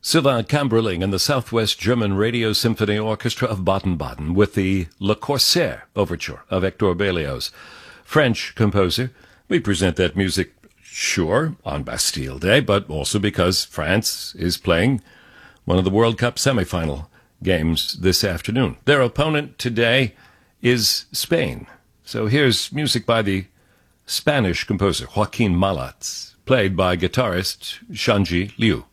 Sylvain Kamberling and the Southwest German Radio Symphony Orchestra of Baden-Baden with the Le Corsaire Overture of Hector Berlioz. French composer. We present that music, sure, on Bastille Day, but also because France is playing one of the World Cup semifinal games this afternoon. Their opponent today is Spain. So here's music by the Spanish composer Joaquin Malatz, played by guitarist Shanji Liu.